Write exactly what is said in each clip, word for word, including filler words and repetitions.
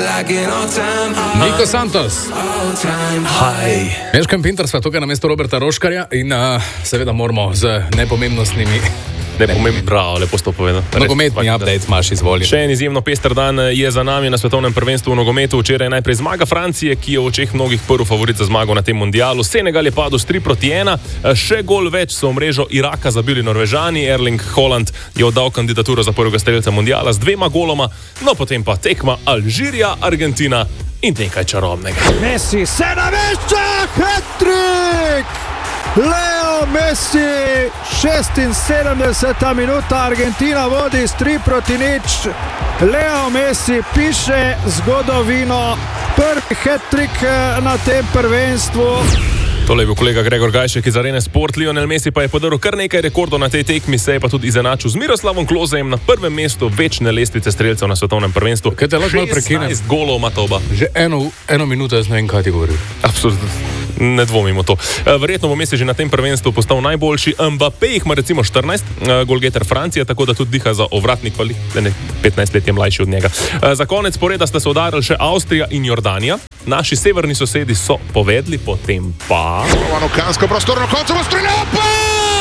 Niko Santos. Haj. Meškam Pinter sva tukaj na mesto Roberta Roškarja in uh, seveda moramo z nepomembnostnimi... Nepomembno, bravo, lepo sto povedal. Nogometni update imaš, izvoli. Še en izjemno pester dan je za nami na svetovnem prvenstvu v nogometu. Včeraj najprej zmaga Francije, ki je v očeh mnogih prvi favorit za zmago na tem mundialu. Senegal je padel s tri proti ena. Še gol več so v mrežo Iraka zabili Norvežani. Erling Haaland je oddal kandidaturo za prvega strelca mundiala z dvema goloma. No, potem pa tekma Alžirija, Argentina in nekaj čarobnega. Messi se namešča, hat-trick! Leo Messi, šestinsedemdeseta minuta, Argentina vodi s tri proti nič. Leo Messi piše zgodovino, prvi hat-trick na tem prvenstvu. Tole je bil kolega Gregor Gajšek iz Arene Sport. Lionel Messi pa je podaril kar nekaj rekordov na tej tekmi, se je pa tudi izenačil z Miroslavom Klozejem na prvem mestu večne lestvice strelcev na svetovnem prvenstvu. Kaj te lahko malo prekinem? šestnajst golov ima Toba. Že eno, eno minuto jaz ne vem, kaj ti govoril. Absolutno. Ne dvomimo to. Verjetno bo Messi že na tem prvenstvu postal najboljši. Mbappé jih ima recimo štirinajst, golgeter Francije, tako da tudi diha za ovratnik, petnajst let je mlajši od njega. Za konec poreda sta se udarili še Avstrija in Jordanija. Naši severni sosedi so povedli, potem pa... Kansko prostorno koncovo streljajo, pa!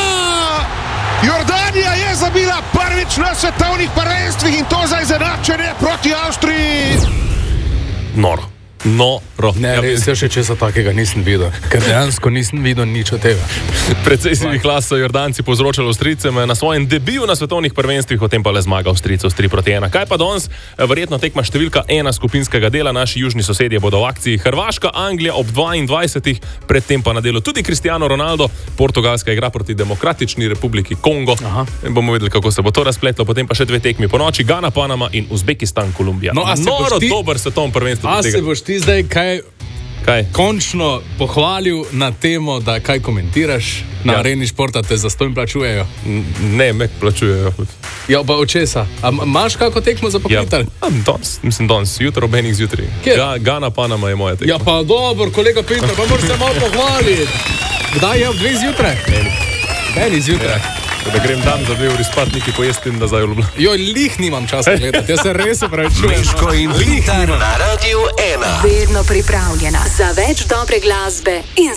Jordanija je zabila prvič na svetovnih prvenstvih in to za izenačenje proti Avstriji. Noro. Noro. Ne, ja, res, jaz še česa takega nisem videl, ker dejansko nisem videl nič od tega. Precej sivih las so Jordanci povzročali Avstrijcem na svojem debiju na svetovnih prvenstvih, o tem pa le zmaga Avstrijcev s tri proti ena. Kaj pa danes? Verjetno tekma številka ena skupinskega dela, naši južni sosedje bodo v akciji. Hrvaška, Anglija ob dvaindvajsetih, predtem pa na delu tudi Cristiano Ronaldo. Portugalska igra proti Demokratični republiki Kongo. Aha. Bomo videli, kako se bo to razpletlo. Potem pa še dve tekmi po noči, Gana, Panama in Uzbekistan, Kolumbija. No, Noro ti... dober svetovni prvenstvo. A se boš ti zdaj kaj... Kaj? Končno pohvalil na temo, da kaj komentiraš na ja. Areni športa, te zastonj plačujejo? Ne, me plačujejo. Ja, pa od česa? A imaš kako tekmo za poklitar? Ja, danes, mislim danes, jutro ob enih zjutraj. Ga, Gana, Panama je moja tekma. Ja, pa dobro, kolega Pinter, pa moraš se malo pohvaliti. Kdaj je ob dveh zjutraj? Meni. Meni zjutraj. Ja. Da grem dan za dve uri spat, neki pojesti in nazaj v Ljubljano. Joj, lih nimam časa gledati, jaz se res opravičujem. Miško in Pinter na Radiu ena. Vedno pripravljena za več dobre glasbe in